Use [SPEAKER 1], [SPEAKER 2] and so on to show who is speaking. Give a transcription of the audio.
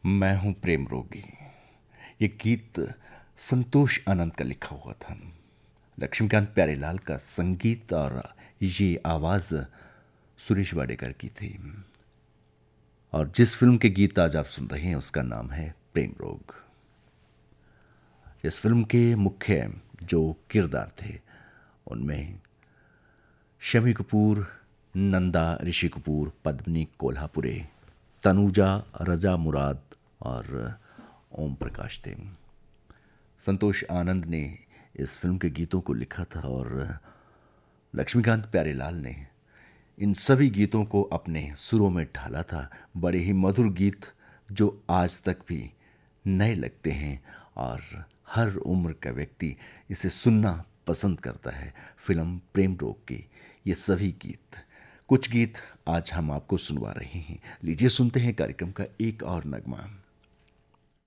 [SPEAKER 1] मैं हूं प्रेम रोगी। ये गीत संतोष आनंद का लिखा हुआ था। लक्ष्मीकांत प्यारेलाल का संगीत और ये आवाज सुरेश वाडेकर की थी। और जिस फिल्म के गीत आज आप सुन रहे हैं उसका नाम है प्रेम रोग। इस फिल्म के मुख्य जो किरदार थे उनमें शमी कपूर, नंदा ऋषि कपूर, पद्मिनी कोल्हापुरे, तनुजा, रजा मुराद और ओम प्रकाश थे। संतोष आनंद ने इस फिल्म के गीतों को लिखा था और लक्ष्मीकांत प्यारेलाल ने इन सभी गीतों को अपने सुरों में ढाला था। बड़े ही मधुर गीत जो आज तक भी नए लगते हैं और हर उम्र का व्यक्ति इसे सुनना पसंद करता है। फिल्म प्रेम रोग की ये सभी गीत, कुछ गीत आज हम आपको सुनवा रहे हैं। लीजिए सुनते हैं कार्यक्रम का एक और नगमा।